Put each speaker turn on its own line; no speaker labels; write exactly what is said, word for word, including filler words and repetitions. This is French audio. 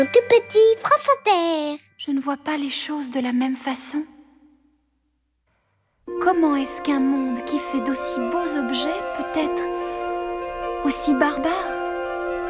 Tout petit France Inter.
Je ne vois pas les choses de la même façon. Comment est-ce qu'un monde qui fait d'aussi beaux objets peut être aussi barbare ?